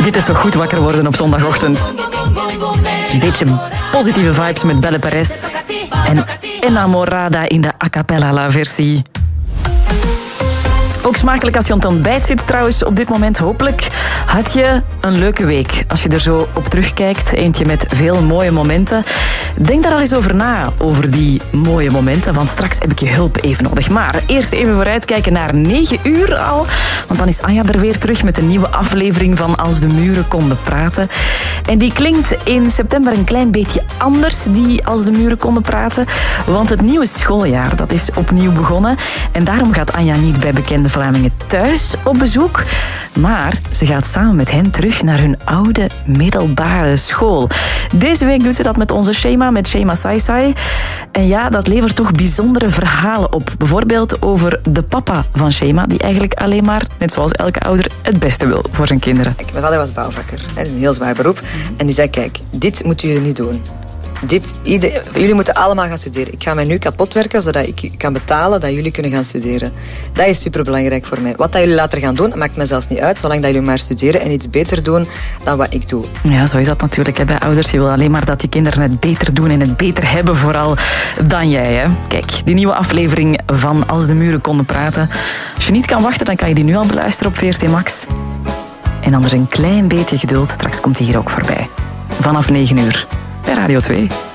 Dit is toch goed wakker worden op zondagochtend. Een beetje positieve vibes met Belle Perez. En Enamorada in de a cappella versie. Ook smakelijk als je aan het ontbijt zit trouwens op dit moment. Hopelijk had je een leuke week. Als je er zo op terugkijkt, eentje met veel mooie momenten. Denk daar al eens over na, over die mooie momenten. Want straks heb ik je hulp even nodig. Maar eerst even vooruitkijken naar 9 uur al. Want dan is Anja er weer terug met een nieuwe aflevering van Als de muren konden praten. En die klinkt in september een klein beetje anders, die Als de muren konden praten. Want het nieuwe schooljaar, dat is opnieuw begonnen. En daarom gaat Anja niet bij bekende Vlamingen thuis op bezoek. Maar ze gaat samen met hen terug naar hun oude middelbare school. Deze week doet ze dat met onze Shema, met Shema Saisai. En ja, dat levert toch bijzondere verhalen op. Bijvoorbeeld over de papa van Shema, die eigenlijk alleen maar, net zoals elke ouder, het beste wil voor zijn kinderen. Mijn vader was bouwvakker. Dat is een heel zwaar beroep. En die zei, kijk, dit moeten jullie niet doen. Jullie moeten allemaal gaan studeren. Ik ga mij nu kapot werken, zodat ik kan betalen dat jullie kunnen gaan studeren. Dat is superbelangrijk voor mij. Wat dat jullie later gaan doen, maakt me zelfs niet uit, zolang dat jullie maar studeren en iets beter doen dan wat ik doe. Ja, zo is dat natuurlijk bij ouders. Je wil alleen maar dat die kinderen het beter doen en het beter hebben vooral dan jij. Hè? Kijk, die nieuwe aflevering van Als de muren konden praten. Als je niet kan wachten, dan kan je die nu al beluisteren op VRT Max. En anders een klein beetje geduld, straks komt die hier ook voorbij. Vanaf 9 uur. Bij Radio 2.